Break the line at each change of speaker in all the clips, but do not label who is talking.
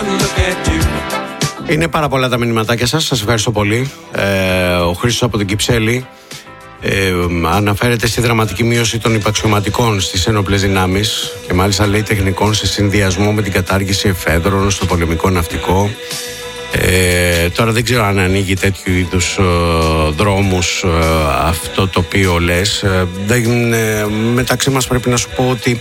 Είναι πάρα πολλά τα μηνυματάκια σας. Σας ευχαριστώ πολύ. Ο Χρήστος από την Κυψέλη αναφέρεται στη δραματική μείωση των υπαξιωματικών στις ένοπλες δυνάμεις και μάλιστα λέει τεχνικών σε συνδυασμό με την κατάργηση εφέδρων στο πολεμικό ναυτικό. Τώρα δεν ξέρω αν ανοίγει τέτοιου είδους δρόμους αυτό το οποίο λες. Μεταξύ μας πρέπει να σου πω ότι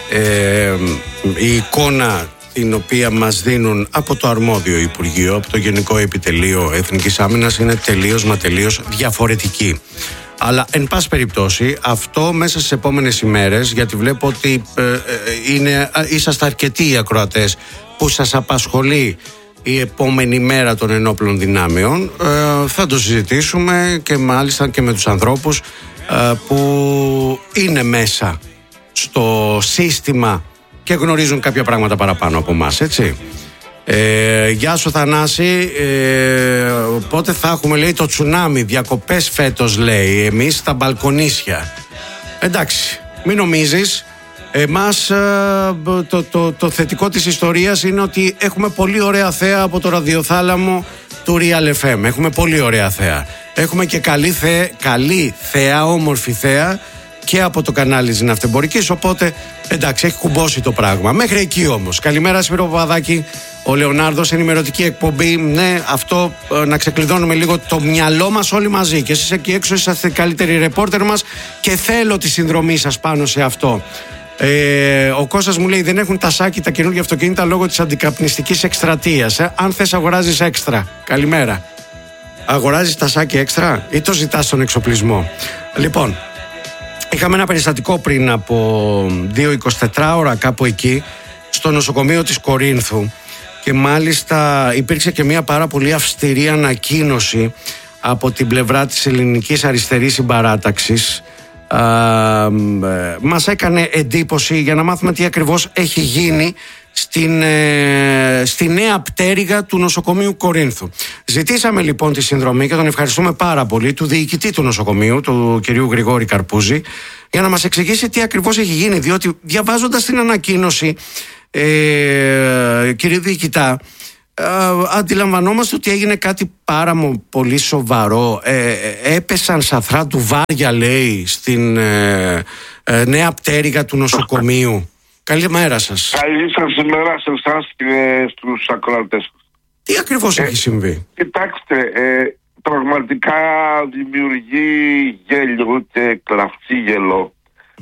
η εικόνα την οποία μας δίνουν από το αρμόδιο Υπουργείο, από το Γενικό Επιτελείο Εθνικής Άμυνας, είναι τελείως διαφορετική. Αλλά εν πάση περιπτώσει αυτό μέσα στις επόμενες ημέρες, γιατί βλέπω ότι είσαστε αρκετοί οι ακροατές που σας απασχολεί η επόμενη μέρα των ενόπλων δυνάμεων, θα το συζητήσουμε και μάλιστα και με τους ανθρώπους που είναι μέσα στο σύστημα και γνωρίζουν κάποια πράγματα παραπάνω από εμάς, έτσι. Γεια σου Θανάση, πότε θα έχουμε, λέει, το τσουνάμι, διακοπές φέτος, λέει, εμείς στα μπαλκονίσια. Εντάξει, μην νομίζεις. Εμάς το θετικό της ιστορίας είναι ότι έχουμε πολύ ωραία θέα από το ραδιοθάλαμο του Real FM. Έχουμε πολύ ωραία θέα. Έχουμε και καλή θέα, όμορφη θέα και από το κανάλι της Ναυτεμπορικής, οπότε εντάξει, έχει κουμπώσει το πράγμα. Μέχρι εκεί όμως. Καλημέρα Σπύρο Παπαδάκη, ο Λεωνάρδος, ενημερωτική εκπομπή. Ναι, αυτό να ξεκλειδώνουμε λίγο το μυαλό μας όλοι μαζί. Και εσείς εκεί έξω είσαστε οι καλύτεροι ρεπόρτερ μας και θέλω τη συνδρομή σας πάνω σε αυτό. Ο Κώστας μου λέει: δεν έχουν τασάκι τα καινούργια αυτοκίνητα λόγω της αντικαπνιστικής εκστρατείας. Αν θες αγοράζεις έξτρα. Καλημέρα. Αγοράζεις τασάκι έξτρα ή το ζητάς στον εξοπλισμό? Λοιπόν, είχαμε ένα περιστατικό πριν από 2-24 ώρα κάπου εκεί στο νοσοκομείο της Κορίνθου και μάλιστα υπήρξε και μια πάρα πολύ αυστηρή ανακοίνωση από την πλευρά της Ελληνικής Αριστερής Συμπαράταξης. Μας έκανε εντύπωση για να μάθουμε τι ακριβώς έχει γίνει στη νέα πτέρυγα του νοσοκομείου Κορίνθου. Ζητήσαμε λοιπόν τη συνδρομή και τον ευχαριστούμε πάρα πολύ του διοικητή του νοσοκομείου, του κυρίου Γρηγόρη Καρπούζη, για να μας εξηγήσει τι ακριβώς έχει γίνει, διότι διαβάζοντας την ανακοίνωση, κύριε διοικητά, αντιλαμβανόμαστε ότι έγινε κάτι πάρα πολύ σοβαρό. Έπεσαν σαθρά του βάρια, λέει, στην νέα πτέρυγα του νοσοκομείου. Καλημέρα σας.
Καλή σας ημέρα σε εσάς και στους ακροατές.
Τι ακριβώς έχει συμβεί?
Κοιτάξτε, πραγματικά δημιουργεί γέλιο και κραυσίγελο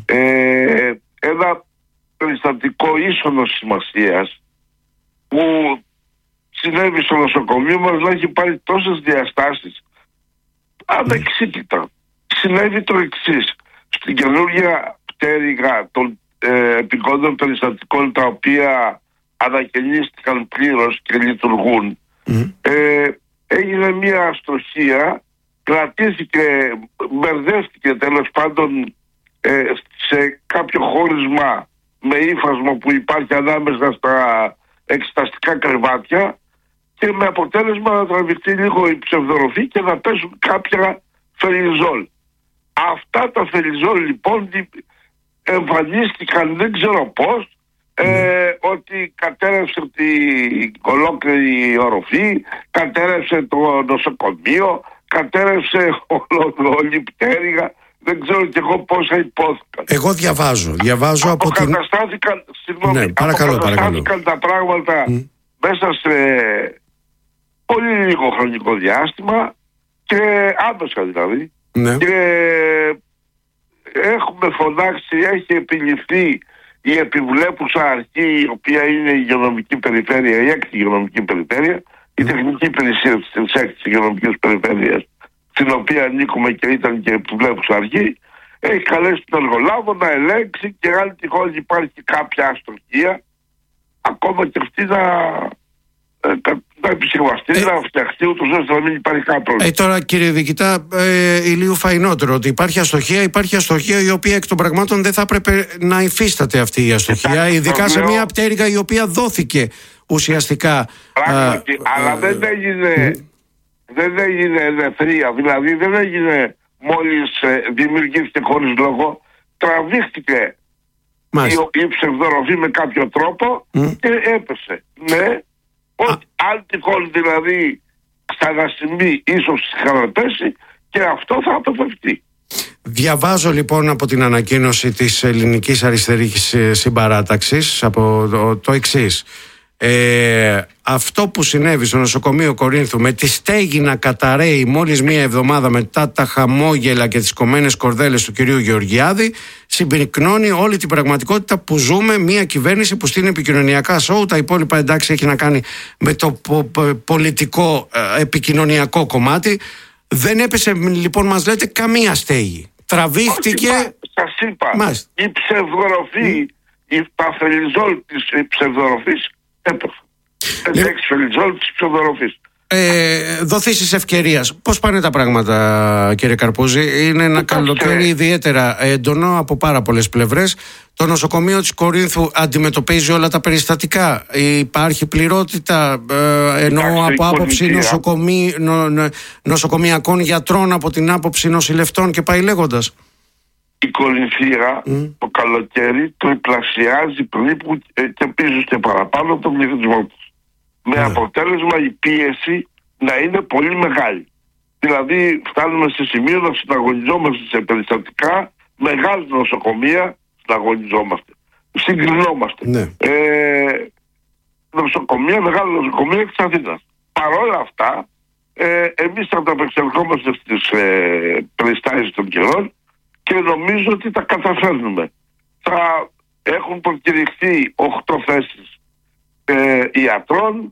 ένα περιστατικό ίσονος σημασίας που συνέβη στο νοσοκομείο μας, να έχει πάρει τόσες διαστάσεις ανεξίτητα. Συνέβη το εξής: στην καινούργια πτέρυγα των επικόντων περιστατικών, τα οποία ανακαινίστηκαν πλήρως και λειτουργούν, έγινε μια αστοχία, κρατήθηκε, μπερδεύτηκε τέλος πάντων σε κάποιο χώρισμα με ύφασμα που υπάρχει ανάμεσα στα εξεταστικά κρεβάτια και με αποτέλεσμα να τραβηχτεί λίγο η ψευδοροφή και να πέσουν κάποια φελιζόλ. Αυτά τα φελιζόλ λοιπόν εμφανίστηκαν δεν ξέρω πώς, ότι κατέρευσε την ολόκληρη οροφή, κατέρευσε το νοσοκομείο, κατέρευσε όλη η πτέρυγα. Δεν ξέρω κι εγώ πόσα υπόθηκαν.
Εγώ διαβάζω από την...
Αποκαταστάθηκαν τα πράγματα μέσα σε πολύ λίγο χρονικό διάστημα και άμεσα δηλαδή.
Ναι.
Και έχουμε φωνάξει, έχει επιληφθεί η επιβλέπουσα αρχή, η οποία είναι η υγειονομική περιφέρεια, η έκτη υγειονομική περιφέρεια, η τεχνική υπηρεσία της έκτης υγειονομικής περιφέρειας, στην οποία ανήκουμε και ήταν και επιβλέπουσα αρχή, έχει καλέσει τον εργολάβο να ελέγξει και αν τυχόν υπάρχει κάποια αστοχία, ακόμα και αυτή να επισυμβαστεί, να φτιαχτεί ούτως ώστε να μην υπάρχει κάποιο πρόβλημα.
Τώρα κύριε διοικητά, ηλίου φαϊνότερο ότι υπάρχει αστοχία η οποία εκ των πραγμάτων δεν θα έπρεπε να υφίσταται αυτή η αστοχία, ειδικά σε μια πτέρυγα η οποία δόθηκε ουσιαστικά.
Πράγματι, αλλά δεν έγινε ελευθερία, δηλαδή δεν έγινε μόλις δημιουργήθηκε χωρίς λόγο, τραβήχτηκε η ψευδοροφή με κάποιο τρόπο και έπεσε. Ναι, αν τυχόν δηλαδή ξανασυμβεί, ίσως ξαναπέσει, και αυτό θα αποφευκτεί.
Διαβάζω λοιπόν από την ανακοίνωση της Ελληνικής Αριστερής Συμπαράταξης από το εξής. Αυτό που συνέβη στο νοσοκομείο Κορίνθου, με τη στέγη να καταραίει μόλις μία εβδομάδα μετά τα χαμόγελα και τις κομμένες κορδέλες του κυρίου Γεωργιάδη, συμπυκνώνει όλη την πραγματικότητα που ζούμε. Μία κυβέρνηση που στείνει επικοινωνιακά σόου, τα υπόλοιπα εντάξει έχει να κάνει με το πολιτικό επικοινωνιακό κομμάτι. Δεν έπεσε λοιπόν, μας λέτε, καμία στέγη. Τραβήχτηκε.
Σας είπα, η ψευδοροφή, η παθελιζόλ της ψευδοροφής έπεφε. Δεν έχει φελιζόλ της ψευδοροφής.
Δοθήσεις ευκαιρίας. Πώς πάνε τα πράγματα, κύριε Καρπούζη? Είναι ένα καλοκαίρι ιδιαίτερα έντονο από πάρα πολλές πλευρές. Το νοσοκομείο της Κορίνθου αντιμετωπίζει όλα τα περιστατικά. Υπάρχει πληρότητα, εννοώ από άποψη νοσοκομιακών γιατρών, από την άποψη νοσηλευτών και πάει λέγοντας.
Η Κορινθία το καλοκαίρι τριπλασιάζει περίπου και πίσω και παραπάνω τον πληθυσμό της. Με αποτέλεσμα η πίεση να είναι πολύ μεγάλη. Δηλαδή φτάνουμε σε σημείο να συναγωνιζόμαστε σε περιστατικά, μεγάλα νοσοκομεία συναγωνιζόμαστε. Συγκρινόμαστε. Μεγάλα νοσοκομεία της Αθήνας. Παρ' όλα αυτά, εμείς θα τα απεξελκόμαστε στις περιστάσεις των καιρών και νομίζω ότι τα καταφέρνουμε. Θα έχουν προκηρυχθεί 8 θέσεις ιατρών,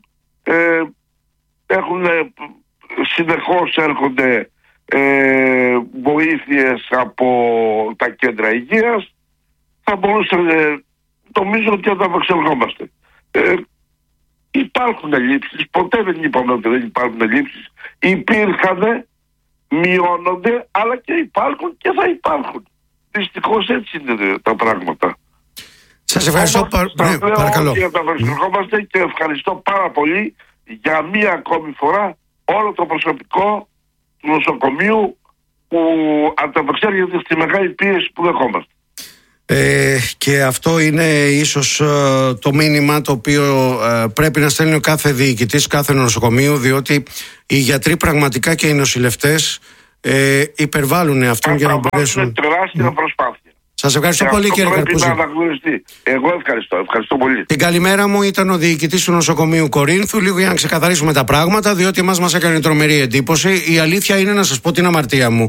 συνεχώς έρχονται βοήθειες από τα κέντρα υγείας. Θα μπορούσαμε, νομίζω ότι θα τα απεξελκόμαστε. Υπάρχουν ελλείψεις, ποτέ δεν είπαμε ότι δεν υπάρχουν ελλείψεις. Υπήρχαν, μειώνονται, αλλά και υπάρχουν και θα υπάρχουν. Δυστυχώς έτσι είναι τα πράγματα.
Σας ευχαριστώ παρακαλώ.
Και τα βρισκόμαστε και ευχαριστώ πάρα πολύ για μία ακόμη φορά όλο το προσωπικό του νοσοκομείου που ανταπεξέρχεται στη μεγάλη πίεση που δεχόμαστε.
Και αυτό είναι ίσως το μήνυμα το οποίο πρέπει να στέλνει ο κάθε διοικητής κάθε νοσοκομείου, διότι οι γιατροί πραγματικά και οι νοσηλευτές υπερβάλλουν αυτόν για να μπορέσουν.
Είναι τεράστια προσπάθεια.
Σας ευχαριστώ πολύ, κύριε Καρπούζη.
Εγώ ευχαριστώ πολύ.
Την καλημέρα μου ήταν ο διοικητής του νοσοκομείου Κορίνθου. Λίγο για να ξεκαθαρίσουμε τα πράγματα, διότι εμάς μας έκανε τρομερή εντύπωση. Η αλήθεια είναι, να σας πω την αμαρτία μου,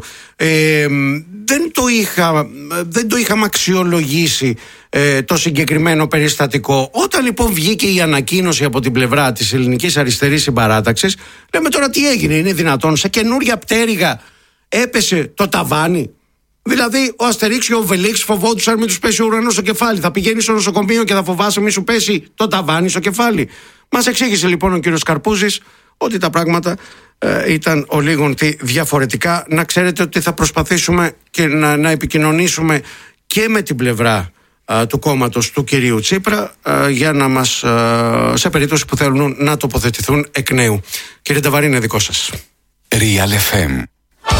δεν το είχαμε αξιολογήσει το συγκεκριμένο περιστατικό. Όταν λοιπόν βγήκε η ανακοίνωση από την πλευρά της Ελληνικής Αριστερής Συμπαράταξης, λέμε τώρα τι έγινε, είναι δυνατόν σε καινούρια πτέρυγα έπεσε το ταβάνι? Δηλαδή, ο Αστερίξ και ο Βελίξ φοβόντουσαν μην τους πέσει ο ουρανός στο κεφάλι. Θα πηγαίνει στο νοσοκομείο και θα φοβάσαι μην σου πέσει το ταβάνι στο κεφάλι. Μας εξήγησε λοιπόν ο κύριος Καρπούζης ότι τα πράγματα ήταν ολίγων διαφορετικά. Να ξέρετε ότι θα προσπαθήσουμε και να επικοινωνήσουμε και με την πλευρά του κόμματος του κυρίου Τσίπρα για να μας, σε περίπτωση που θέλουν να τοποθετηθούν εκ νέου. Κύριε Ταβαρή, είναι δικό σας.
Real FM